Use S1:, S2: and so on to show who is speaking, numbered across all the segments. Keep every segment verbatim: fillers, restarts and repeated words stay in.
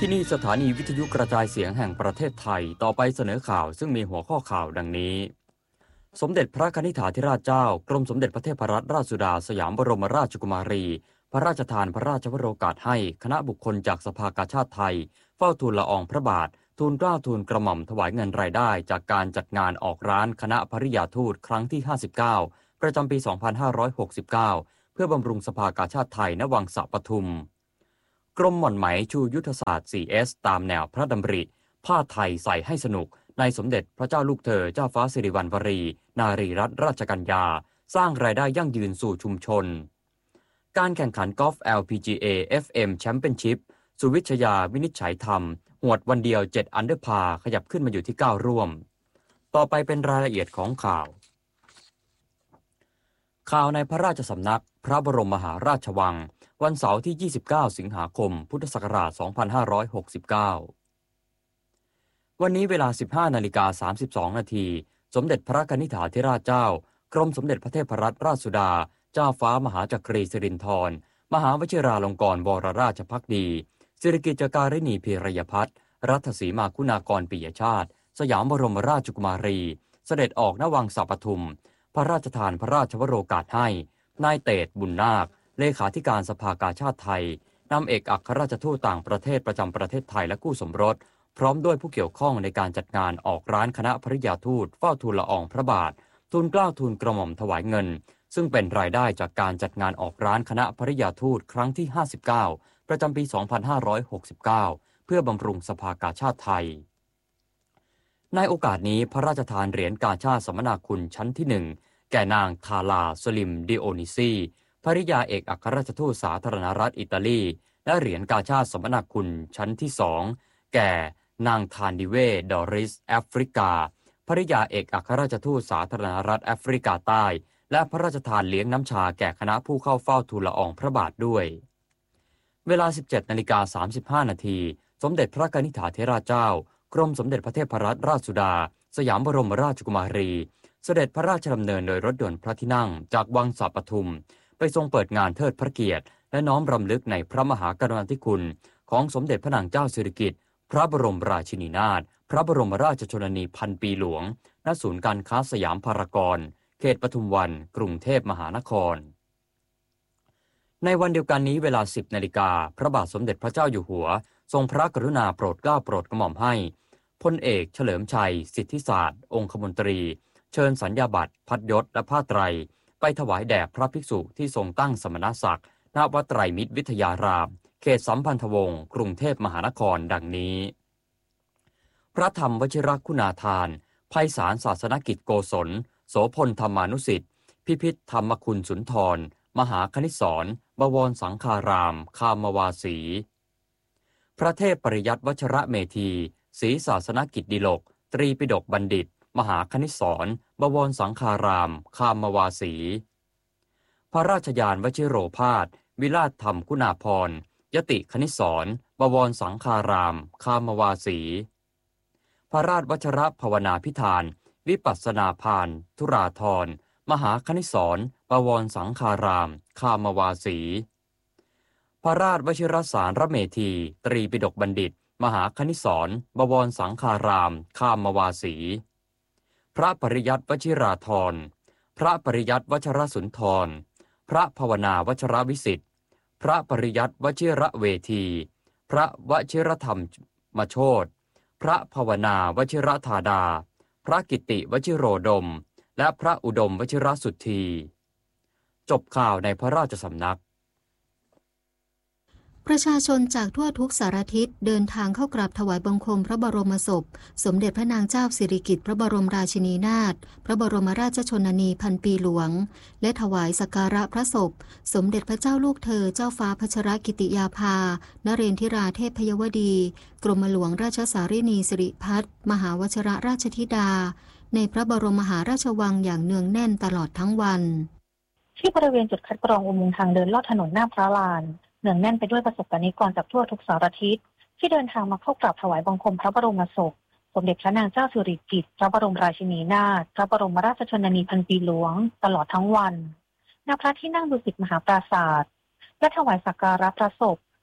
S1: ที่นี่สถานีวิทยุกระจายเสียงแห่งประเทศไทยต่อไปเสนอข่าวซึ่งมีหัวข้อข่าวดังนี้สมเด็จพระกนิษฐาธิราชเจ้ากรมสมเด็จพระเทพรัตนราชสุดาสยามบรมราชกุมารีพระราชทานพระราชวโรกาสให้คณะบุคคลจากสภากาชาติไทยเฝ้าทูลละอองพระบาททูลเกล้าทูลกระหม่อมถวายเงินรายได้จากการจัดงานออกร้านคณะภริยาทูตครั้งที่ห้าสิบเก้าประจำปีสองพันห้าร้อยหกสิบเก้าเพื่อบำรุงสภากาชาติไทยณวังสะปทุมกรมหม่อนไหมชูยุทธศาสตร์ โฟร์ เอส ตามแนวพระดำริผ้าไทยใส่ให้สนุกในสมเด็จพระเจ้าลูกเธอเจ้าฟ้าสิริวัณวรีนารีรัตนราชกัญญาสร้างรายได้ยั่งยืนสู่ชุมชนการแข่งขันกอล์ฟ แอล พี จี เอ เอฟ เอ็ม Championship สุวิชยาวินิจฉัยธรรมหวดวันเดียวเจ็ดอันเดอร์พาขยับขึ้นมาอยู่ที่เก้าร่วมต่อไปเป็นรายละเอียดของข่าวข่าวในพระราชสำนักพระบรมมหาราชวังวันเสาร์ที่ยี่สิบเก้าสิงหาคมพุทธศักราชสองพันห้าร้อยหกสิบเก้าวันนี้เวลา สิบห้านาฬิกาสามสิบสองนาทีสมเด็จพระกนิษฐาธิราชเจ้ากรมสมเด็จพระเทพรัตนราชสุดาเจ้าฟ้ามหาจักรีสิรินธรมหาวชิราลงกรณ์วรราชภักดีสิริกิติ์ การิณีพีรยพัฒน์รัตสีมาคุณากรปิยชาติสยามบรมราชกุมารีเสด็จออกณวังสะปทุมพระราชทานพระราชวโรกาสให้นายเตชบุญนาคเลขาธิการสภากาชาติไทยนำเอกอัครราชทูตต่างประเทศประจำประเทศไทยและคู่สมรสพร้อมด้วยผู้เกี่ยวข้องในการจัดงานออกร้านคณะภริยาทูตเฝ้าทูลละอองพระบาททูลเกล้าทูลกระหม่อมถวายเงินซึ่งเป็นรายได้จากการจัดงานออกร้านคณะภริยาทูตครั้งที่ห้าสิบเก้าประจำปีสองพันห้าร้อยหกสิบเก้าเพื่อบำรุงสภากาชาติไทยในโอกาสนี้พระราชทานเหรียญกาชาติสมนาคุณชั้นที่หนึ่งแก่นางทาลาสลิมดิโอนิซีภริยาเอกอัครราชทูตสาธารณรัฐอิตาลีและเหรียญกาชาติสมนาคุณชั้นที่สองแก่นางทานดิเวดอริสแอฟริกาภริยาเอกอัครราชทูตสาธารณรัฐแอฟริกาใต้และพระราชทานเลี้ยงน้ำชาแก่คณะผู้เข้าเฝ้าทูลละอองพระบาทด้วยเวลา สิบเจ็ดนาฬิกาสามสิบห้านาทีสมเด็จพระกนิษฐาธิราชเจ้ากรมสมเด็จพระเทพรัตนราชสุดาสยามบรมราชกุมารีเสด็จพระราชดำเนินโดยรถยนต์พระที่นั่งจากวังสะปทุมไปทรงเปิดงานเทิดพระเกียรติและน้อมรำลึกในพระมหากรุณาธิคุณของสมเด็จพระนางเจ้าสิริกิติ์พระบรมราชินีนาถพระบรมราชชนนีพันปีหลวงณศูนย์การค้าสยามพารากอนเขตปทุมวันกรุงเทพมหานครในวันเดียวกันนี้เวลา สิบนาฬิกาพระบาทสมเด็จพระเจ้าอยู่หัวทรงพระกรุณาโปรดเกล้าโปรดกระหม่อมให้พลเอกเฉลิมชัยสิทธิศาสตร์องคมนตรีเชิญสัญญาบัตรพัดยศและผ้าไตรไปถวายแด่พระภิกษุที่ทรงตั้งสมณศักดิ์ณวัดไตรมิตรวิทยารามเขตสัมพันธวงศ์กรุงเทพมหานครดังนี้พระธรรมวชิรคุณาทานไพศาลศาสนกิจโกศลโสพลธรรมานุสิทธิ์พิพิธธรรมคุณสุนทรมหาคณิตศรบวรสังฆารามคามวาสีพระเทพปริยัติวชระเมธีศรีศาสนกิจดิลกตรีปิฎกบัณฑิตมหาคณิตศรบวรสังฆารามคามวาสีพระราชยานวชิโรภาสวิราชธรรมคุณาภรณ์ยติคณิตศรบวรสังฆารามคามวาสีพระราชวชระภาวนาพิธานวิปัสสนาภานธุราธรมหาคณิตศรบวรสังฆารามคามวาสีพระราชวชิรสารเมธีตรีปิฎกบัณฑิตมหาคณิตศรบวรสังฆารามคามวาสีพระปริยัติวชิราธรพระปริยัติวชรสุนทรพระภาวนาวชรวิสิทธิ์พระปริยัติวชิระเวทีพระวชิรธรรมมโชติพระภาวนาวชิรธาดาพระกิติวชิโรดมและพระอุดมวชิรสุทธีจบข่าวในพระราชสำนัก
S2: ประชาชนจากทั่วทุกสารทิศเดินทางเข้ากราบถวายบังคมพระบรมศพสมเด็จพระนางเจ้าสิริกิติ์พระบรมราชินีนาถพระบรมราชชนนีพันปีหลวงและถวายสักการะพระศพสมเด็จพระเจ้าลูกเธอเจ้าฟ้าพัชรกิติยาภานเรนทิราเทพยวดีกรมหลวงราชสารินีสิริพัฒน์มหาวชรราชธิดาในพระบรมมหาราชวังอย่างเนืองแน่นตลอดทั้งวัน
S3: ที่บริเวณจุดคัดกรองอุโมงค์ทางเดินลอดถนนหน้าพระลานเนืองแน่นไปด้วยประสบกนิกรจากทั่วทุกสารทิศที่เดินทางมาเข้ากราบถวายบังคมพระบรมศพสมเด็จพระนางเจ้าสิริกิติ์พระบรมราชินีนาถพระบรมราชชนนีพันปีหลวงตลอดทั้งวันณพระที่นั่งดุสิตมหาปราสาทและถวายสักการะพระศพ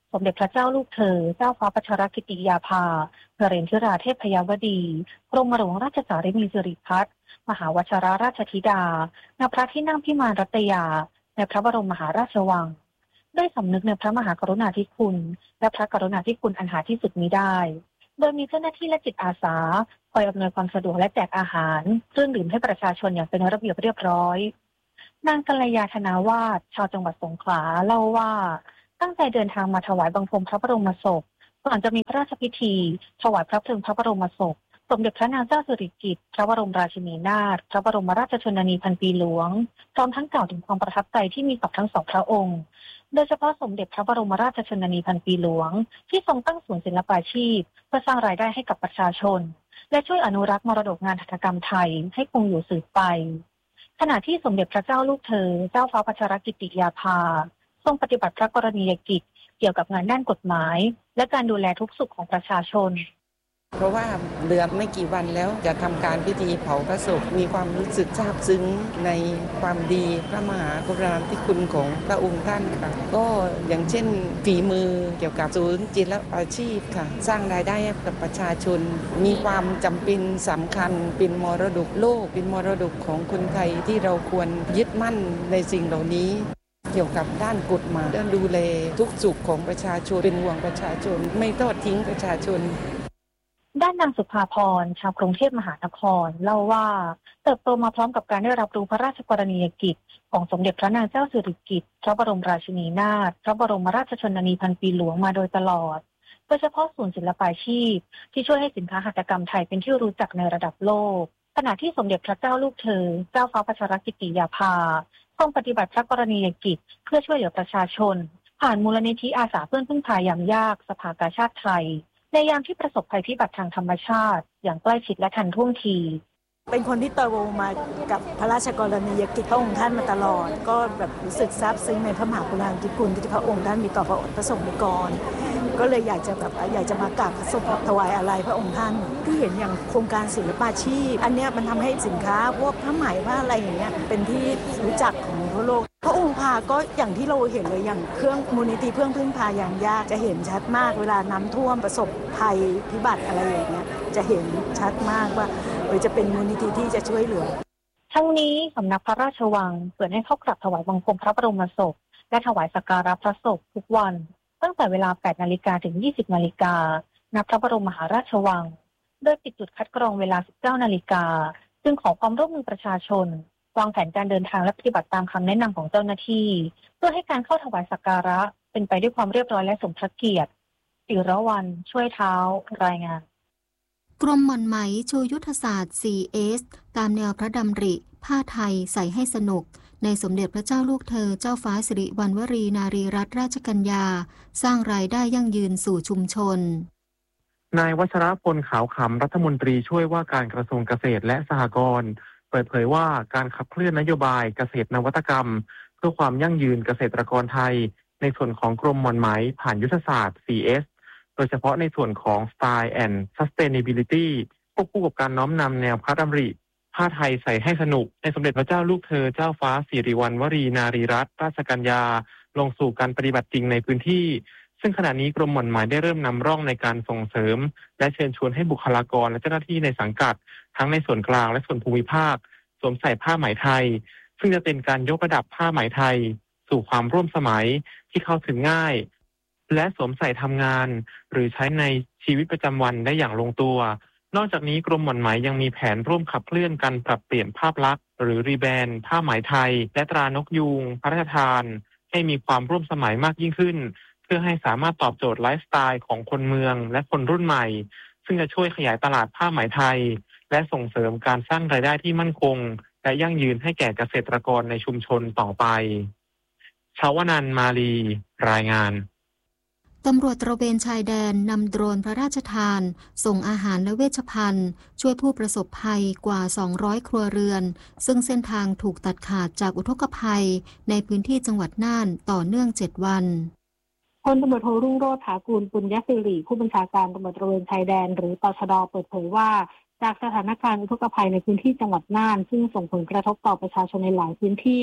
S3: สมเด็จพระเจ้าลูกเธอเจ้าฟ้าพัชรกิติยาภานเรนทิราเทพยาวดีกรมหลวงราชสารินีสิริพัฒน์มหาวชรราชธิดาณพระที่นั่งพิมานรัตยาในพระบรมมหาราชวังด้วยสำนึกในพระมหากรุณาธิคุณและพระกรุณาธิคุณอันหาที่สุดมิได้โดยมีเจ้าหน้าที่และจิตอาสาคอยอำนวยความสะดวกและแจกอาหารเครื่องดื่มให้ประชาชนอย่างเป็นระเบียบเรียบร้อยนางกัลยาธนาวาสชาวจังหวัดสงขลาเล่าว่าตั้งใจเดินทางมาถวายบังคมพระบรมศพก่อนจะมีพระราชพิธีถวายพระเพลิงพระบรมศพสมเด็จพระนางเจ้าสิริกิติ์พระบรมราชินีนาถพระบรมราชชนนีพันปีหลวงพร้อมทั้งกล่าวถึงความประทับใจที่มีกับทั้งสองพระองค์โดยเฉพาะสมเด็จพระบรมราชชนนีพันปีหลวงที่ทรงตั้งศูนย์ศิลปาชีพเพื่อสร้างรายได้ให้กับประชาชนและช่วยอนุรักษ์มรดกงานหัตถกรรมไทยให้คงอยู่สืบไปขณะที่สมเด็จพระเจ้าลูกเธอเจ้าฟ้าพัชรกิติยาภาทรงปฏิบัติพระกรณียกิจเกี่ยวกับงานด้านกฎหมายและการดูแลทุกสุขของประชาชน
S4: เพราะว่าเหลือไม่กี่วันแล้วจะทำการพิธีเผาพระศพมีความรู้สึกซาบซึ้งในความดีพระมหากรุณาธิคุณของพระองค์ท่านค่ะก็อย่างเช่นฝีมือเกี่ยวกับศูนย์จิตอาชีพค่ะสร้างรายได้ให้กับประชาชนมีความจำเป็นสำคัญเป็นมรดกโลกเป็นมรดกของคนไทยที่เราควรยึดมั่นในสิ่งเหล่านี้เกี่ยวกับด้านกฎหมายด้านดูแลทุกสุขของประชาชนเป็นห่วงประชาชนไม่ทอดทิ้งประชาชน
S3: ด้านนางสุภาพรชาวกรุงเทพมหานครเล่าว่าเติบโตมาพร้อมกับการได้รับรู้พระราชกรณียกิจของสมเด็จพระนางเจ้าสิริกิติ์พระบรมราชินีนาถพระบรมราชชนนีพันปีหลวงมาโดยตลอดโดยเฉพาะศูนย์ศิลปาชีพที่ช่วยให้สินค้าหัตถกรรมไทยเป็นที่รู้จักในระดับโลกขณะที่สมเด็จพระเจ้าลูกเธอเจ้าฟ้าพัชรกิติยาภาทรงปฏิบัติพระกรณียกิจเพื่อช่วยเหลือประชาชนผ่านมูลนิธิอาสาเพื่อนพึ่งพายามยากสภากาชาดไทยในยามที่ประสบภัยพิบัติทางธรรมชาติอย่างใกล้ชิดและทันท่วงที
S5: เป็นคนที่โตมากับพระราชกรณียกิจพระองค์ท่านมาตลอดก็แบบรู้สึกซาบซึ้งในพระมหากรุณาธิคุณที่พระองค์ท่านมีต่อพระประสงค์นิกรก็เลยอยากจะแบบอยากจะมากราบศพถวายอะไรพระองค์ท่านที่เห็นอย่างโครงการศิลปาชีพอันนี้มันทำให้สินค้าพวกผ้าไหมผ้าอะไรอย่างเงี้ยเป็นที่รู้จักของทั่วโลกพระองค์พาก็อย่างที่เราเห็นเลยอย่างเครื่องมูลนิธิเพื่อนพึ่งพายามยากจะเห็นชัดมากเวลาน้ำท่วมประสบภัยพิบัติอะไรอย่างเงี้ยจะเห็นชัดมากว่าเออจะเป็นมูลนิธิที่จะช่วยเหลือ
S3: ทั้งนี้สำนักพระราชวังเปิดให้เข้ากราบถวายบังคมพระบรมศพและถวายสักการะพระศพทุกวันตั้งแต่เวลา แปดนาฬิกา ถึง ยี่สิบนาฬิกาณพระบรมมหาราชวังโดยปิดจุดคัดกรองเวลา สิบเก้านาฬิกาจึงขอความร่วมมือประชาชนวางแผนการเดินทางและปฏิบัติตามคำแนะนำของเจ้าหน้าที่เพื่อให้การเข้าถวายสักการะเป็นไปด้วยความเรียบร้อยและสมพระเกียรติศิรวรรณช่วยเท้ารายงาน
S2: กรมหม่อนไหมชูยุทธศาสตร์ ซี เอส ตามแนวพระดำริผ้าไทยใส่ให้สนุกในสมเด็จพระเจ้าลูกเธอเจ้าฟ้าสิริวัณวรีนารีรัตนราชกัญญาสร้างรายได้ยั่งยืนสู่ชุมชน
S6: นายวัชรพลขาวขำรัฐมนตรีช่วยว่าการกระทรวงเกษตรและสหกรณ์เปิดเผยว่าการขับเคลื่อนนโยบายเกษตรนวัตกรรมเพื่อความยั่งยืนเกษตรกรไทยในส่วนของกรมหม่อนไหมผ่านยุทธศาสตร์ ซี เอส โดยเฉพาะในส่วนของ Style and Sustainability ควบคู่กับการน้อมนำแนวพระดำริผ้าไทยใส่ให้สนุกในสมเด็จพระเจ้าลูกเธอเจ้าฟ้าสิริวัณวรีนารีรัตนราชกัญญาลงสู่การปฏิบัติจริงในพื้นที่ซึ่งขณะนี้กรมหม่อนไหมได้เริ่มนำร่องในการส่งเสริมและเชิญชวนให้บุคลากรและเจ้าหน้าที่ในสังกัดทั้งในส่วนกลางและส่วนภูมิภาคสวมใส่ผ้าไหมไทยซึ่งจะเป็นการยกระดับผ้าไหมไทยสู่ความร่วมสมัยที่เข้าถึงง่ายและสวมใส่ทำงานหรือใช้ในชีวิตประจำวันได้อย่างลงตัวนอกจากนี้กรมหม่อนไหมยังมีแผนร่วมขับเคลื่อนการปรับเปลี่ยนภาพลักษณ์หรือรีแบรนด์ผ้าไหมไทยและตรานกยูงพระราชทานให้มีความร่วมสมัยมากยิ่งขึ้นเพื่อให้สามารถตอบโจทย์ไลฟ์สไตล์ของคนเมืองและคนรุ่นใหม่ซึ่งจะช่วยขยายตลาดผ้าไหมไทยและส่งเสริมการสร้างรายได้ที่มั่นคงและยั่งยืนให้แก่เกษตรกรในชุมชนต่อไปชาวนันท์มาลีรายงาน
S2: ตำรวจตระเวนชายแดนนำโดรนพระราชทานส่งอาหารและเวชภัณฑ์ช่วยผู้ประสบภัยกว่าสองร้อยครัวเรือนซึ่งเส้นทางถูกตัดขาดจากอุทกภัยในพื้นที่จังหวัดน่านต่อเนื่องเจ็ดวัน
S3: พลตำรวจโทรุ่งโรจน์ ถากูลปุญญสิริผู้บัญชาการตำรวจตระเวนชายแดนหรือตชด.เปิดเผยว่าจากสถานการณ์อุทกภัยในพื้นที่จังหวัดน่านซึ่งส่งผลกระทบต่อประชาชนในหลายพื้นที่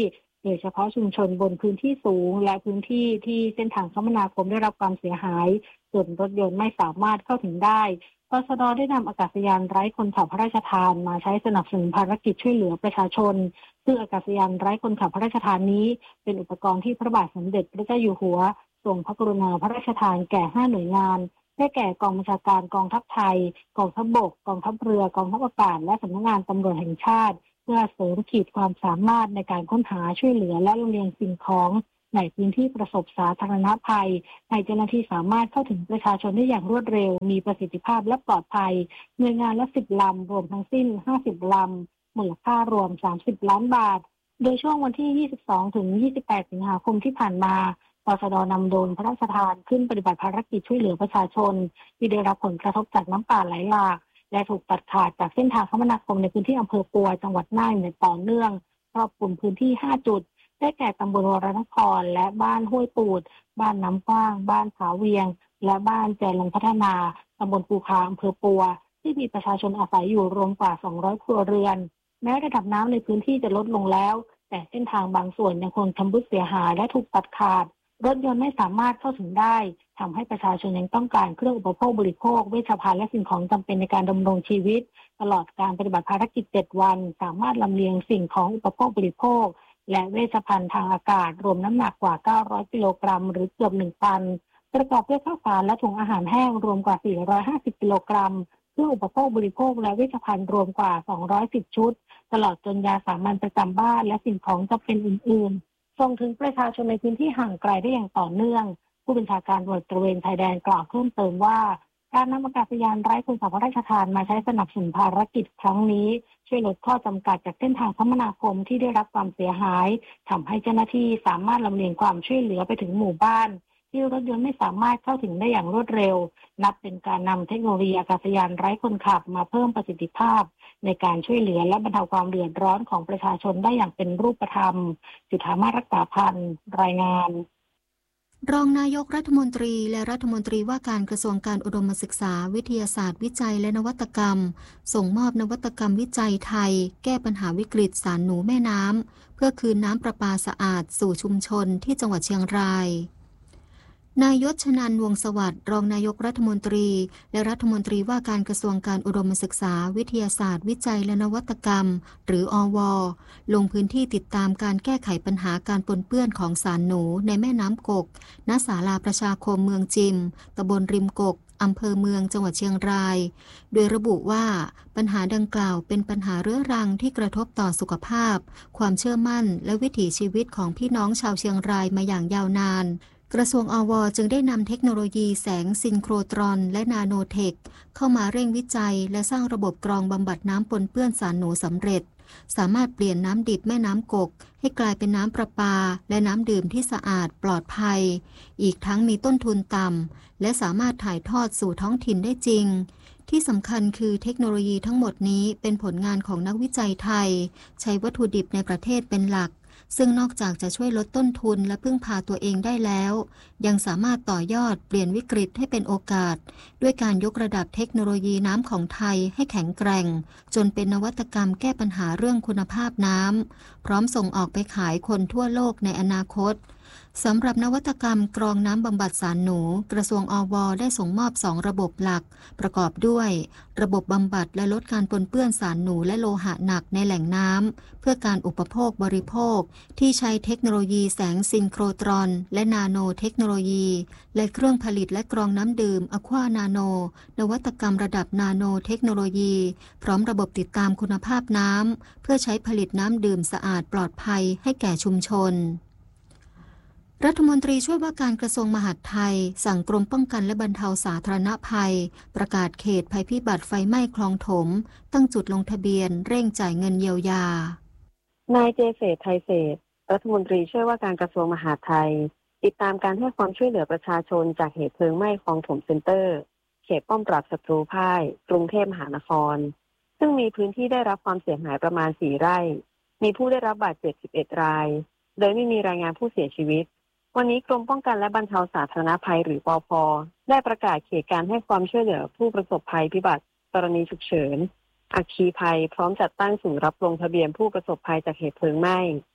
S3: โดยเฉพาะชุมชนบนพื้นที่สูงและพื้นที่ที่เส้นทางคมนาคมได้รับความเสียหายส่วนรถยนต์ไม่สามารถเข้าถึงได้ปสด.ได้นำอากาศยานไร้คนขับพระราชทานมาใช้สนับสนุนภารกิจช่วยเหลือประชาชนซึ่งอากาศยานไร้คนขับพระราชทานนี้เป็นอุปกรณ์ที่พระบาทสมเด็จพระเจ้าอยู่หัวทรงพระกรุณาพระราชทานแก่ห้าหน่วยงานได้แก่กองบัญชาการกองทัพไทยกองทัพบกกองทัพเรือกองทัพอากาศและสำนักงานตำรวจแห่งชาติเพื่อเสริมขีดความสามารถในการค้นหาช่วยเหลือและลำเลียงสิ่งของในพื้นที่ประสบสาธารณภัยให้เจ้าหน้าที่สามารถเข้าถึงประชาชนได้อย่างรวดเร็วมีประสิทธิภาพและปลอดภัยหน่วยงานละสิบลำรวมทั้งสิ้นห้าสิบลำมูลค่ารวมสามสิบล้านบาทโดยช่วงวันที่ยี่สิบสองถึงยี่สิบแปดสิงหาคมที่ผ่านมาปสด.นำโดรนพระราชทานขึ้นปฏิบัติภารกิจช่วยเหลือประชาชนที่ได้รับผลกระทบจากน้ำป่าไหลหลากและถูกตัดขาดจากเส้นทางคมนาคมในพื้นที่อำเภอปัวจังหวัดน่านอย่างต่อเนื่องครอบคลุมพื้นที่ห้าจุดได้แก่ตำบลวรนครและบ้านห้วยปูดบ้านน้ำกว้างบ้านขาเวียงและบ้านแจลงพัฒนาตำบลภูคาอำเภอปัวที่มีประชาชนอาศัยอยู่รวมกว่าสองร้อยครัวเรือนแม้ระดับน้ำในพื้นที่จะลดลงแล้วแต่เส้นทางบางส่วนยังคงชำรุดเสียหายและถูกตัดขาดรถยนต์ไม่สามารถเข้าถึงได้ทำให้ประชาชนยังต้องการเครื่องอุปโภคบริโภคเวชภัณฑ์และสิ่งของจำเป็นในการดำรงชีวิตตลอดการปฏิบัติภารกิจเจ็ดวันสามารถลำเลียงสิ่งของอุปโภคบริโภคและเวชภัณฑ์ทางอากาศรวมน้ำหนักกว่าเก้าร้อยกิโลกรัมหรือเกือบหนึ่งตันประกอบด้วยข้าวสารและถุงอาหารแห้งรวมกว่าสี่ร้อยห้าสิบกิโลกรัมเครื่องอุปโภคบริโภคและเวชภัณฑ์รวมกว่าสองร้อยสิบชุดตลอดจนยาสามัญประจำบ้านและสิ่งของจำเป็นอื่นๆส่งถึงประชาชนในพื้นที่ห่างไกลได้อย่างต่อเนื่องผู้บัญชาการตำรวจตระเวนชายแดนกล่าวเพิ่มเติมว่าการนำอากาศยานไร้คนขับพระราชทานมาใช้สนับสนุนภารกิจครั้งนี้ช่วยลดข้อจำกัดจากเส้นทางคมนาคมที่ได้รับความเสียหายทำให้เจ้าหน้าที่สามารถลำเลียงความช่วยเหลือไปถึงหมู่บ้านที่รถยนต์ไม่สามารถเข้าถึงได้อย่างรวดเร็วนับเป็นการนำเทคโนโลยีอากาศยานไร้คนขับมาเพิ่มประสิทธิภาพในการช่วยเหลือและบรรเทาความเดือดร้อนของประชาชนได้อย่างเป็นรูปธรรมจุฑามาสรักษาพันธ์รายงาน
S2: รองนายกรัฐมนตรีและรัฐมนตรีว่าการกระทรวงการอุดมศึกษาวิทยาศาสตร์วิจัยและนวัตกรรมส่งมอบนวัตกรรมวิจัยไทยแก้ปัญหาวิกฤตสารหนูแม่น้ำเพื่อคืนน้ำประปาสะอาดสู่ชุมชนที่จังหวัดเชียงรายนายยศชนันท์วงศ์สวัสดิ์รองนายกรัฐมนตรีและรัฐมนตรีว่าการกระทรวงการอุดมศึกษาวิทยาศาสตร์วิจัยและนวัตกรรมหรืออว.ลงพื้นที่ติดตามการแก้ไขปัญหาการปนเปื้อนของสารหนูในแม่น้ำกกณศาลาประชาคมเมืองจิมตำบลริมกกอำเภอเมืองจังหวัดเชียงรายโดยระบุว่าปัญหาดังกล่าวเป็นปัญหาเรื้อรังที่กระทบต่อสุขภาพความเชื่อมั่นและวิถีชีวิตของพี่น้องชาวเชียงรายมาอย่างยาวนานกระทรวงอว.จึงได้นำเทคโนโลยีแสงซินโครตรอนและนาโนเทคเข้ามาเร่งวิจัยและสร้างระบบกรองบำบัดน้ำปนเปื้อนสารหนูสำเร็จสามารถเปลี่ยนน้ำดิบแม่น้ำกกให้กลายเป็นน้ำประปาและน้ำดื่มที่สะอาดปลอดภัยอีกทั้งมีต้นทุนต่ำและสามารถถ่ายทอดสู่ท้องถิ่นได้จริงที่สำคัญคือเทคโนโลยีทั้งหมดนี้เป็นผลงานของนักวิจัยไทยใช้วัตถุดิบในประเทศเป็นหลักซึ่งนอกจากจะช่วยลดต้นทุนและพึ่งพาตัวเองได้แล้วยังสามารถต่อยอดเปลี่ยนวิกฤตให้เป็นโอกาสด้วยการยกระดับเทคโนโลยีน้ำของไทยให้แข็งแกร่งจนเป็นนวัตกรรมแก้ปัญหาเรื่องคุณภาพน้ำพร้อมส่งออกไปขายคนทั่วโลกในอนาคตสำหรับนวัตกรรมกรองน้ำบำบัดสารหนูกระทรวงอว.ได้ส่งมอบสองระบบหลักประกอบด้วยระบบบำบัดและลดการปนเปื้อนสารหนูและโลหะหนักในแหล่งน้ำเพื่อการอุปโภคบริโภคที่ใช้เทคโนโลยีแสงซินโครตรอนและนาโนเทคโนโลยีและเครื่องผลิตและกรองน้ำดื่มอควานาโนนวัตกรรมระดับนาโนเทคโนโลยีพร้อมระบบติดตามคุณภาพน้ำเพื่อใช้ผลิตน้ำดื่มสะอาดปลอดภัยให้แก่ชุมชนรัฐมนตรีช่วยว่าการกระทรวงมหาดไทยสั่งกรมป้องกันและบรรเทาสาธารณภัยประกาศเขตภัยพิบัติไฟไหม้คลองถมตั้งจุดลงทะเบียนเร่งจ่ายเงินเยียวยาน
S7: ายเจเศรษฐ์ไทยเศรษฐ์รัฐมนตรีช่วยว่าการกระทรวงมหาดไทยติดตามการให้ความช่วยเหลือประชาชนจากเหตุเพลิงไหม้คลองถมเซ็นเตอร์เขตป้อมปราบศัตรูพ่ายกรุงเทพมหานครซึ่งมีพื้นที่ได้รับความเสียหายประมาณสี่ไร่มีผู้ได้รับบาดเจ็บสิบเอ็ดรายโดยไม่มีรายงานผู้เสียชีวิตวันนี้กรมป้องกันและบรรเทาสาธารณภัยหรือปภ.ได้ประกาศเขตการให้ความช่วยเหลือผู้ประสบภัยพิบัติกรณีฉุกเฉินอัคคีภัยพร้อมจัดตั้งศูนย์รับลงทะเบียนผู้ประสบภัยจากเหตุเพลิงไหม้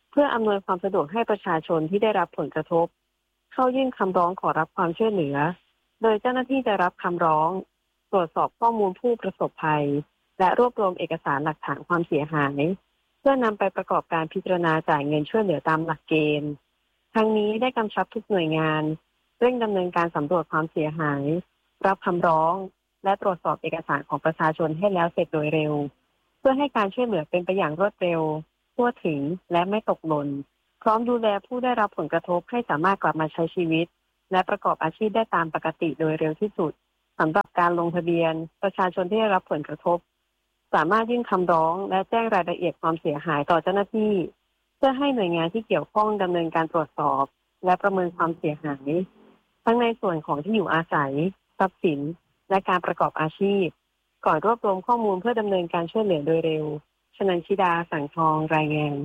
S7: เพื่ออำนวยความสะดวกให้ประชาชนที่ได้รับผลกระทบเข้ายื่นคำร้องขอรับความช่วยเหลือโดยเจ้าหน้าที่จะรับคำร้องตรวจสอบข้อมูลผู้ประสบภัยและรวบรวมเอกสารหลักฐานความเสียหายเพื่อนำไปประกอบการพิจารณาจ่ายเงินช่วยเหลือตามหลักเกณฑ์ทั้งนี้ได้กำชับทุกหน่วยงานเร่งดำเนินการสำรวจความเสียหายรับคำร้องและตรวจสอบเอกสารของประชาชนให้แล้วเสร็จโดยเร็วเพื่อให้การช่วยเหลือเป็นไปอย่างรวดเร็วทั่วถึงและไม่ตกหล่นพร้อมดูแลผู้ได้รับผลกระทบให้สามารถกลับมาใช้ชีวิตและประกอบอาชีพได้ตามปกติโดยเร็วที่สุดสำหรับการลงทะเบียนประชาชนที่ได้รับผลกระทบสามารถยื่นคำร้องและแจ้งรายละเอียดความเสียหายต่อเจ้าหน้าที่เพื่อให้หน่วยงานที่เกี่ยวข้องดำเนินการตรวจสอบและประเมินความเสียหายทั้งในส่วนของที่อยู่อาศัยทรัพย์สินและการประกอบอาชีพก่อนรวบรวมข้อมูลเพื่อดำเนินการช่วยเหลือโดยเร็วชนันชิดาสังทองรายงาน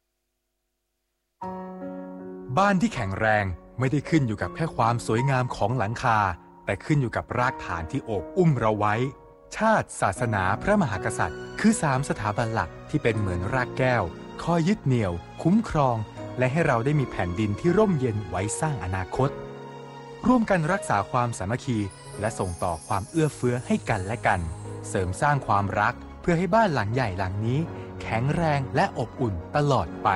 S8: บ้านที่แข็งแรงไม่ได้ขึ้นอยู่กับแค่ความสวยงามของหลังคาแต่ขึ้นอยู่กับรากฐานที่โอบอุ้มเราไว้ชาติศาสนาพระมหากษัตริย์คือสามสถาบันหลักที่เป็นเหมือนรากแก้วคอยยึดเหนี่ยวคุ้มครองและให้เราได้มีแผ่นดินที่ร่มเย็นไว้สร้างอนาคตร่วมกันรักษาความสามัคคีและส่งต่อความเอื้อเฟื้อให้กันและกันเสริมสร้างความรักเพื่อให้บ้านหลังใหญ่หลังนี้แข็งแรงและอบอุ่นตลอดไป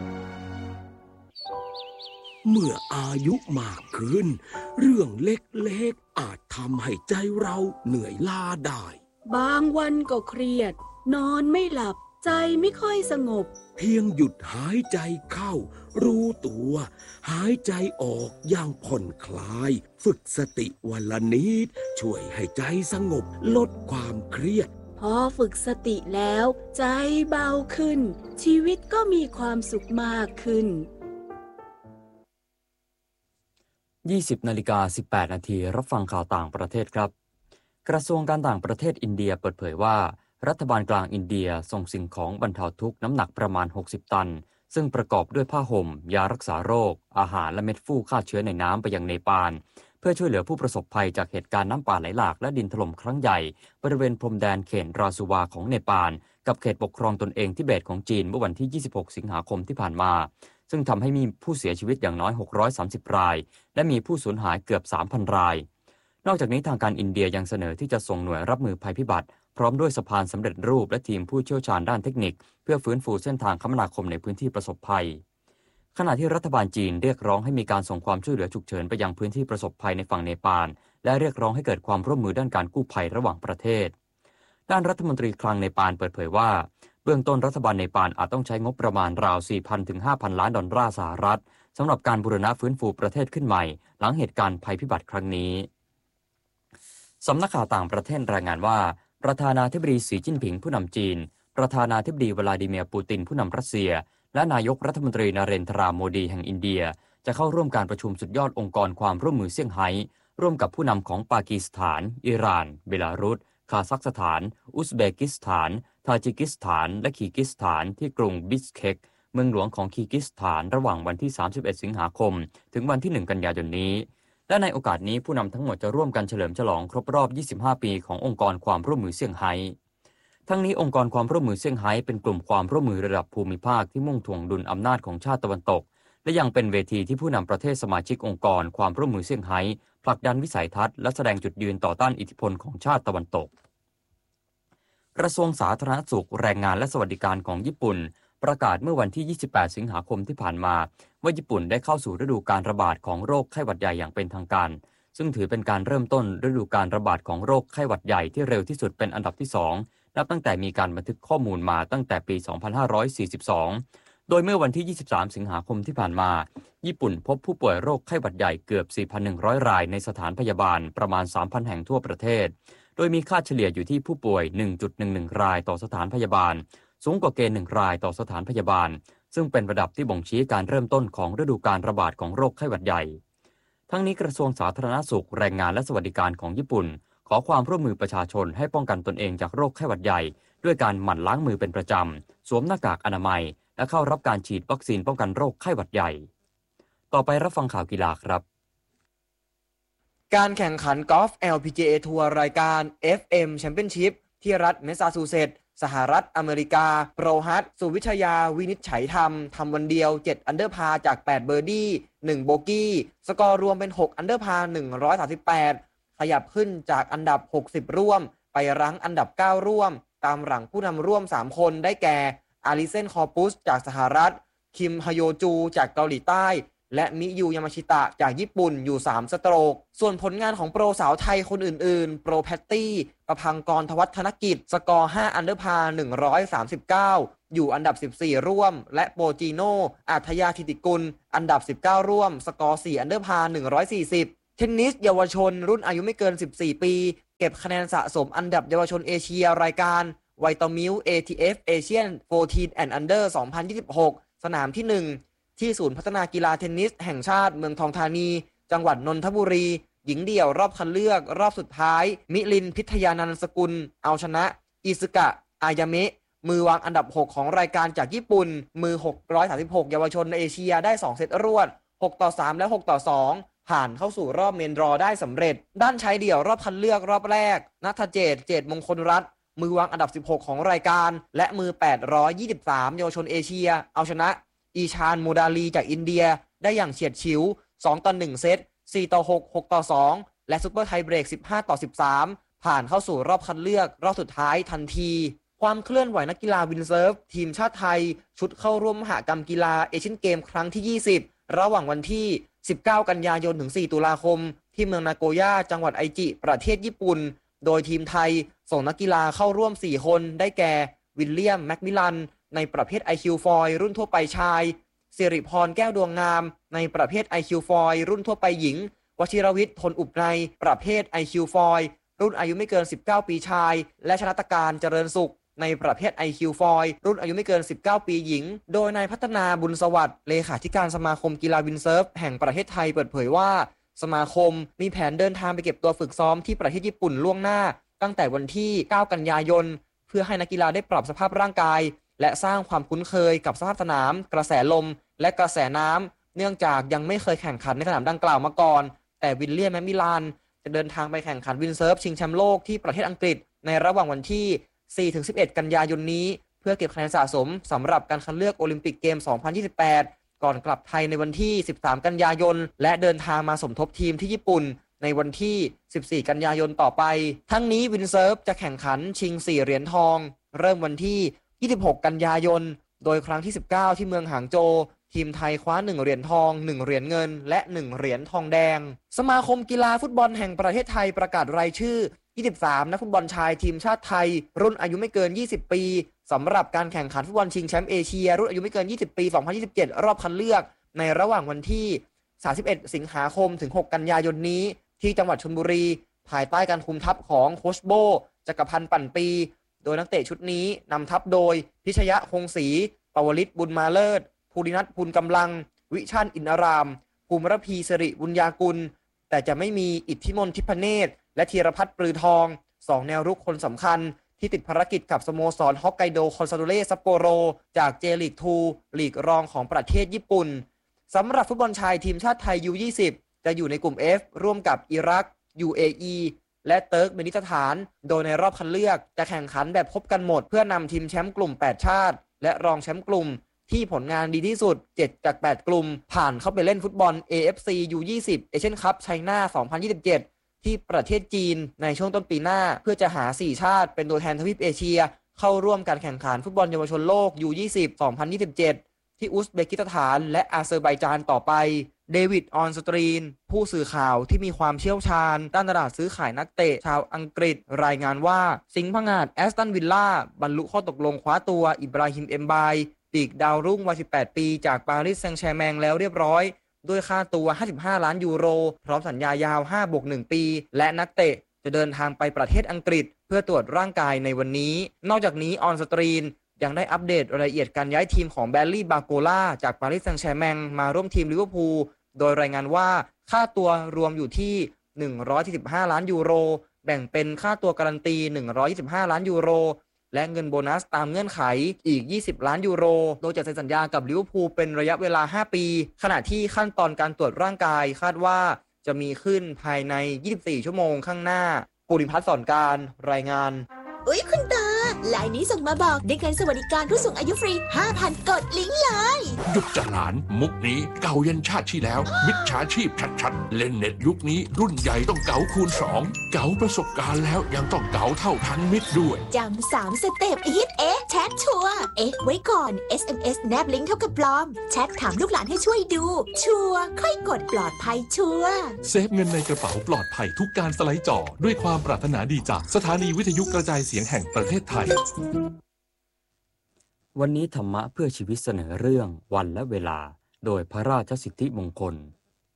S9: เมื่ออายุมากขึ้นเรื่องเล็กๆอาจทำให้ใจเราเหนื่อยล้าได้
S10: บางวันก็เครียดนอนไม่หลับใจไม่ค่อยสงบ
S9: เพียงหยุดหายใจเข้ารู้ตัวหายใจออกอย่างผ่อนคลายฝึกสติวันละนิดช่วยให้ใจสงบลดความเครียด
S10: พอฝึกสติแล้วใจเบาขึ้นชีวิตก็มีความสุขมากขึ้น
S1: ยี่สิบนาฬิกาสิบแปดนาทีรับฟังข่าวต่างประเทศครับกระทรวงการต่างประเทศอินเดียเปิดเผยว่ารัฐบาลกลางอินเดียส่งสิ่งของบรรเทาทุกข์น้ำหนักประมาณหกสิบตันซึ่งประกอบด้วยผ้าห่มยารักษาโรคอาหารและเม็ดฟูฆ่าเชื้อในน้ำไปยังเนปาลเพื่อช่วยเหลือผู้ประสบภัยจากเหตุการณ์น้ำป่าไหลหลากและดินถล่มครั้งใหญ่บริเวณพรมแดนเขตราซูวาของเนปาลกับเขตปกครองตนเองทิเบตของจีนเมื่อวันที่ยี่สิบหกสิงหาคมที่ผ่านมาซึ่งทำให้มีผู้เสียชีวิตอย่างน้อยหกร้อยสามสิบรายและมีผู้สูญหายเกือบ สามพัน รายนอกจากนี้ทางการอินเดียยังเสนอที่จะส่งหน่วยรับมือภัยพิบัติพร้อมด้วยสะพานสำเร็จรูปและทีมผู้เชี่ยวชาญด้านเทคนิคเพื่อฟื้นฟูเส้นทางคมนาคมในพื้นที่ประสบภัยขณะที่รัฐบาลจีนเรียกร้องให้มีการส่งความช่วยเหลือฉุกเฉินไปยังพื้นที่ประสบภัยในฝั่งเนปาลและเรียกร้องให้เกิดความร่วมมือด้านการกู้ภัยระหว่างประเทศด้านรัฐมนตรีคลังเนปาลเปิดเผยว่าเบื้องต้นรัฐบาลเนปาลอาจต้องใช้งบประมาณราว สี่พัน ถึง ห้าพัน ล้านดอลลาร์สหรัฐสำหรับการบูรณะฟื้นฟูประเทศขึ้นใหม่หลังเหตุการณ์ภัยพิบัติครั้งนี้สำนักข่าวต่างประเทศรายงานว่าประธานาธิบดีสีจิ้นผิงผู้นำจีนประธานาธิบดีวลาดิเมียร์ปูตินผู้นำรัสเซียและนายกรัฐมนตรีนเรนทราโมดีแห่งอินเดียจะเข้าร่วมการประชุมสุดยอดองค์กรความร่วมมือเซี่ยงไฮ้ร่วมกับผู้นำของปากีสถานอิหร่านเบลารุสคาซัคสถานอุซเบกิสถานทาจิกิสถานและคีร์กิสถานที่กรุงบิชเคกเมืองหลวงของคีร์กิสถานระหว่างวันที่สามสิบเอ็ดสิงหาคมถึงวันที่หนึ่งกันยายนนี้และในโอกาสนี้ผู้นำทั้งหมดจะร่วมกันเฉลิมฉลองครบรอบยี่สิบห้าปีขององค์กรความร่วมมือเซี่ยงไฮ้ทั้งนี้องค์กรความร่วมมือเซี่ยงไฮ้เป็นกลุ่มความร่วมมือระดับภูมิภาคที่มุ่งถ่วงดุลอำนาจของชาติตะวันตกและยังเป็นเวทีที่ผู้นำประเทศสมาชิกองค์กรความร่วมมือเซี่ยงไฮ้ผลักดันวิสัยทัศน์และแสดงจุดยืนต่อต้านอิทธิพลของชาติตะวันตกกระทรวงสาธารณสุขแรงงานและสวัสดิการของญี่ปุ่นประกาศเมื่อวันที่ยี่สิบแปดสิงหาคมที่ผ่านมาว่าญี่ปุ่นได้เข้าสู่ฤดูการระบาดของโรคไข้หวัดใหญ่อย่างเป็นทางการซึ่งถือเป็นการเริ่มต้นฤดูการระบาดของโรคไข้หวัดใหญ่ที่เร็วที่สุดเป็นอันดับที่สองนับตั้งแต่มีการบันทึกข้อมูลมาตั้งแต่ปีสองพันห้าร้อยสี่สิบสองโดยเมื่อวันที่ยี่สิบสามสิงหาคมที่ผ่านมาญี่ปุ่นพบผู้ป่วยโรคไข้หวัดใหญ่เกือบ สี่พันหนึ่งร้อย รายในสถานพยาบาลประมาณ สามพัน แห่งทั่วประเทศโดยมีค่าเฉลี่ยอยู่ที่ผู้ป่วย หนึ่งจุดหนึ่งหนึ่ง รายต่อสถานพยาบาลสูงกว่าเกณฑ์หนึ่งรายต่อสถานพยาบาลซึ่งเป็นระดับที่บ่งชี้การเริ่มต้นของฤดูการระบาดของโรคไข้หวัดใหญ่ทั้งนี้กระทรวงสาธารณสุขแรงงานและสวัสดิการของญี่ปุ่นขอความร่วมมือประชาชนให้ป้องกันตนเองจากโรคไข้หวัดใหญ่ด้วยการหมั่นล้างมือเป็นประจำสวมหน้ากากอนามัยและเข้ารับการฉีดวัคซีนป้องกันโรคไข้หวัดใหญ่ต่อไปรับฟังข่าวกีฬาครับ
S11: การแข่งขันกอล์ฟ แอล พี จี เอ ทัวร์รายการ เอฟ เอ็ม Championship ที่รัฐแมสซาชูเซตส์สหรัฐอเมริกาโปรฮัตสุวิชยาวินิจฉัยธรรมทำวันเดียวเจ็ดอันเดอร์พาจากแปดเบอร์ดี้หนึ่งโบกี้สกอร์รวมเป็นหกอันเดอร์พาหนึ่งร้อยสามสิบแปดขยับขึ้นจากอันดับหกสิบร่วมไปรั้งอันดับเก้าร่วมตามหลังผู้นำร่วมสามคนได้แก่อาริเซนคอปุสจากสหรัฐคิมฮโยจูจากเกาหลีใต้และมิยูยามาชิตะจากญี่ปุ่นอยู่สามสโตรกส่วนผลงานของโปรสาวไทยคนอื่นๆโปรแพตตี้ประพังกรทวัฒนกิจสกอร์ห้าอันเดอร์พาหนึ่งร้อยสามสิบเก้าอยู่อันดับสิบสี่ร่วมและโปรจีโนอัธยาธิติกุลอันดับสิบเก้าร่วมสกอร์สี่อันเดอร์พาหนึ่งร้อยสี่สิบเทนนิสเยาวชนรุ่นอายุไม่เกินสิบสี่ปีเก็บคะแนนสะสมอันดับเยาวชนเอเชียรายการไวตามิล เอ ที เอฟ Asian สิบสี่ and Under สองพันยี่สิบหกสนามที่หนึ่งที่ศูนย์พัฒนากีฬาเทนนิสแห่งชาติเมืองทองธานีจังหวัดนนทบุรีหญิงเดี่ยวรอบคัดเลือกรอบสุดท้ายมิลินพิทยานันท์สกุลเอาชนะอิซึกะอายาเมะมือวางอันดับหกของรายการจากญี่ปุ่นมือหกร้อยสามสิบหกเยาวชนในเอเชียได้สองเซตรวดหกต่อสามและหกต่อสองผ่านเข้าสู่รอบเมนดรอได้สำเร็จด้านชายเดี่ยวรอบคัดเลือกรอบแรกณัฐเจต เจตมงคลรัตน์มือวางอันดับสิบหกของรายการและมือแปดร้อยยี่สิบสามเยาวชนเอเชียเอาชนะอีชานโมดาลีจากอินเดียได้อย่างเฉียดฉิวสองต่อหนึ่งเซตสี่ต่อหก หกต่อสองและซุปเปอร์ไทเบรกสิบห้าต่อสิบสามผ่านเข้าสู่รอบคัดเลือกรอบสุดท้ายทันทีความเคลื่อนไหวนักกีฬาวินเซิร์ฟทีมชาติไทยชุดเข้าร่วมมหกรรมกีฬาเอเชียนเกมครั้งที่ยี่สิบระหว่างวันที่สิบเก้ากันยายนถึงสี่ตุลาคมที่เมืองนาโกย่าจังหวัดไอจิประเทศญี่ปุ่นโดยทีมไทยส่งนักกีฬาเข้าร่วมสี่คนได้แก่วิลเลียมแมคมิลันในประเภท ไอ คิว ฟอยรุ่นทั่วไปชายสิริพรแก้วดวงงามในประเภท ไอ คิว ฟอยรุ่นทั่วไปหญิงวชิรวิทย์ทนอุบในประเภท ไอ คิว ฟอยรุ่นอายุไม่เกินสิบเก้าปีชายและชนัตการเจริญสุขในประเภท ไอ คิว ฟอยรุ่นอายุไม่เกินสิบเก้าปีหญิงโดยนายพัฒนาบุญสวัสดิ์เลขาธิการสมาคมกีฬาวินเซิร์ฟแห่งประเทศไทยเปิดเผยว่าสมาคมมีแผนเดินทางไปเก็บตัวฝึกซ้อมที่ประเทศญี่ปุ่นล่วงหน้าตั้งแต่วันที่เก้ากันยายนเพื่อให้นักกีฬาได้ปรับสภาพร่างกายและสร้างความคุ้นเคยกับสภาพสนามกระแสลมและกระแสน้ำเนื่องจากยังไม่เคยแข่งขันในสนามดังกล่าวมาก่อนแต่วิลเลียมแมคมิลันจะเดินทางไปแข่งขันวินเซิร์ฟชิงแชมป์โลกที่ประเทศอังกฤษในระหว่างวันที่สี่ถึงสิบเอ็ดกันยายนนี้เพื่อเก็บคะแนนสะสมสำหรับการคัดเลือกโอลิมปิกเกมสองพันยี่สิบแปดก่อนกลับไทยในวันที่สิบสามกันยายนและเดินทางมาสมทบทีมที่ญี่ปุ่นในวันที่สิบสี่กันยายนต่อไปทั้งนี้วินเซิร์ฟจะแข่งขันชิงสี่เหรียญทองเริ่มวันที่ยี่สิบหกกันยายนโดยครั้งที่สิบเก้าที่เมืองหางโจวทีมไทยคว้าหนึ่งเหรียญทองหนึ่งเหรียญเงินและหนึ่งเหรียญทองแดงสมาคมกีฬาฟุตบอลแห่งประเทศไทยประกาศรายชื่อยี่สิบสามนักฟุตบอลชายทีมชาติไทยรุ่นอายุไม่เกินยี่สิบปีสำหรับการแข่งขันฟุตบอลชิงแชมป์เอเชียรุ่นอายุไม่เกินยี่สิบปีสองพันยี่สิบเจ็ดรอบคัดเลือกในระหว่างวันที่สามสิบเอ็ดสิงหาคมถึงหกกันยายนนี้ที่จังหวัดชลบุรีภายใต้การคุมทัพของโค้ชโบจักรพันธ์ปั่นปีโดยนักเตะชุดนี้นำทัพโดยพิชยะคงศรีปวลิตบุญมาเลิศภูรินัทภูลกำลังวิชันอินอารามภูมิรพีสิริบุญญากุลแต่จะไม่มีอิทธิมนต์ทิพเนตรและธีรพัฒน์ปลือทองสองแนวรุกคนสำคัญที่ติดภารกิจกับสโมสรฮอกไกโดคอนซาโดเร่ซัปโปโรจากเจลีกทูลีกรองของประเทศญี่ปุ่นสำหรับฟุตบอลชายทีมชาติไทย ยู ยี่สิบ จะอยู่ในกลุ่ม F ร่วมกับอิรัก ยู เอ อี และเติร์กเมนิสถานโดยในรอบคัดเลือกจะแข่งขันแบบพบกันหมดเพื่อนำทีมแชมป์กลุ่มแปดชาติและรองแชมป์กลุ่มที่ผลงานดีที่สุดเจ็ดจากแปดกลุ่มผ่านเข้าไปเล่นฟุตบอล เอ เอฟ ซี ยู ยี่สิบ Asian Cup China สองพันยี่สิบเจ็ดที่ประเทศจีนในช่วงต้นปีหน้าเพื่อจะหาสี่ชาติเป็นตัวแทนทวีปเอเชียเข้าร่วมการแข่งขันฟุตบอลเยาวชนโลก ยู ยี่สิบ สองพันยี่สิบเจ็ดที่อุซเบกิสถานและอาเซอร์ไบจานต่อไปเดวิดออนสตรีนผู้สื่อข่าวที่มีความเชี่ยวชาญด้านตลาดซื้อขายนักเตะชาวอังกฤษรายงานว่าสิงห์ผงาดแอสตันวิลล่าบรรลุข้อตกลงคว้าตัวอิบราฮิมเอมบายปีกดาวรุ่งวัยสิบแปดปีจากปารีสแซงต์แชร์แมงแล้วเรียบร้อยด้วยค่าตัวห้าสิบห้าล้านยูโรพร้อมสัญญายาว ห้าบวกหนึ่ง ปีและนักเตะจะเดินทางไปประเทศอังกฤษเพื่อตรวจร่างกายในวันนี้นอกจากนี้ออนสตรีนยังได้อัปเดตรายละเอียดการย้ายทีมของแบลลี่บาโกล่าจากปารีสแซงต์แชร์แมงมาร่วมทีมลิเวอร์พูลโดยรายงานว่าค่าตัวรวมอยู่ที่หนึ่งร้อยสี่สิบห้าล้านยูโรแบ่งเป็นค่าตัวการันตีหนึ่งร้อยยี่สิบห้าล้านยูโรและเงินโบนัสตามเงื่อนไขอีกยี่สิบล้านยูโรโดยจะเซ็นสัญญากับลิเวอร์พูลเป็นระยะเวลาห้าปีขณะที่ขั้นตอนการตรวจร่างกายคาดว่าจะมีขึ้นภายในยี่สิบสี่ชั่วโมงข้างหน้าภูริพัฒน์สอนการรายงาน
S10: อุ๊ยคุณตา
S12: ลายนี้ส่งมาบอกได้เงินสวัสดิการผู้สูงอายุฟรี ห้าพัน กดลิงก์เลย
S13: หยุดจะหลานมุกนี้เก่ายันชาติที่แล้วมิจฉาชีพชัดๆเล่นเน็ตยุคนี้รุ่นใหญ่ต้องเก๋าคูณสองเก๋าประสบการณ์แล้วยังต้องเก๋าเท่าทันมิตรด้วย
S12: จำสามสเต็ปฮิตเอ๊ะแชทชัวร์เอ๊ะไว้ก่อน เอส เอ็ม เอส แนบลิงก์เท่ากับปลอมแชทถามลูกหลานให้ช่วยดูชัวร์ค่อยกดปลอดภัยชัวร์
S14: เซฟเงินในกระเป๋าปลอดภัยทุกการสไลด์จอด้วยความปรารถนาดีจากสถานีวิทยุกระจายเสียงแห่งประเทศไทย
S1: วันนี้ธรรมะเพื่อชีวิตเสนอเรื่องวันและเวลาโดยพระราชสิทธิมงคล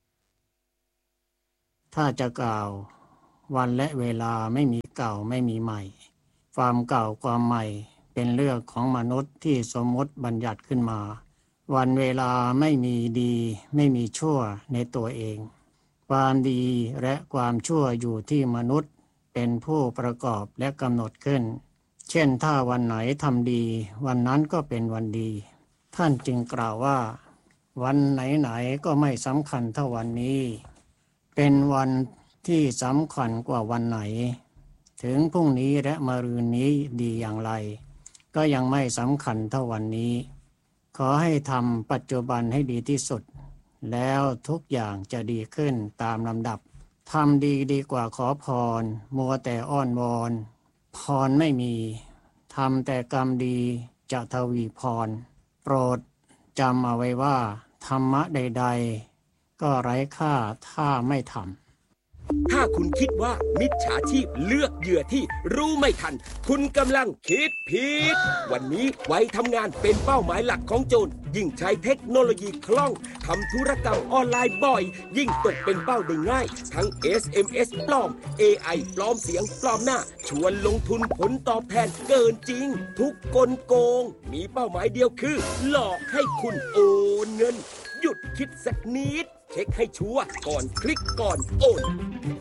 S15: ถ้าจะกล่าววันและเวลาไม่มีเก่าไม่มีใหม่ความเก่าความใหม่เป็นเรื่องของมนุษย์ที่สมมติบัญญัติขึ้นมาวันเวลาไม่มีดีไม่มีชั่วในตัวเองความดีและความชั่วอยู่ที่มนุษย์เป็นผู้ประกอบและกำหนดขึ้นเช่นถ้าวันไหนทำดีวันนั้นก็เป็นวันดีท่านจึงกล่าวว่าวันไหนๆก็ไม่สำคัญเท่าวันนี้เป็นวันที่สำคัญกว่าวันไหนถึงพรุ่งนี้และมะรืนนี้ดีอย่างไรก็ยังไม่สำคัญเท่าวันนี้ขอให้ทำปัจจุบันให้ดีที่สุดแล้วทุกอย่างจะดีขึ้นตามลำดับทำดีดีกว่าขอพรมัวแต่อ้อนวอนพรไม่มีทำแต่กรรมดีจะทวีพรโปรดจำเอาไว้ว่าธรรมะใดๆก็ไร้ค่าถ้าไม่ทำ
S9: ถ้าคุณคิดว่ามิจฉาชีพเลือกเหยื่อที่รู้ไม่ทันคุณกำลังคิดผิดวันนี้ไว้ทำงานเป็นเป้าหมายหลักของโจรยิ่งใช้เทคโนโลยีคล่องทำธุรกรรมออนไลน์บ่อยยิ่งตกเป็นเป้าได้ง่ายทั้ง เอส เอ็ม เอส ปลอม เอ ไอ ปลอมเสียงปลอมหน้าชวนลงทุนผลตอบแทนเกินจริงทุกกลโกงมีเป้าหมายเดียวคือหลอกให้คุณโอนเงินหยุดคิดสักนิดเช็คให้ชัวร์ก่อนคลิกก่อนโอน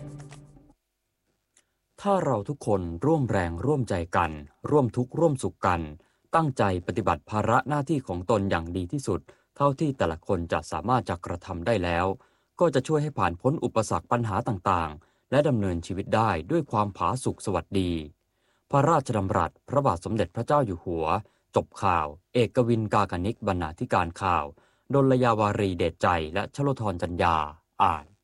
S1: ถ้าเราทุกคนร่วมแรงร่วมใจกันร่วมทุกข์ร่วมสุขกันตั้งใจปฏิบัติภาระหน้าที่ของตนอย่างดีที่สุดเท่าที่แต่ละคนจะสามารถจะกระทำได้แล้วก็จะช่วยให้ผ่านพ้นอุปสรรคปัญหาต่างๆและดำเนินชีวิตได้ด้วยความผาสุกสวัสดีพระราชดำรัสพระบาทสมเด็จพระเจ้าอยู่หัวจบข่าวเอกวินกากนิกบรรณาธิการข่าวดลยาวารีเดชใจและชโลธรจัญญาอ่าน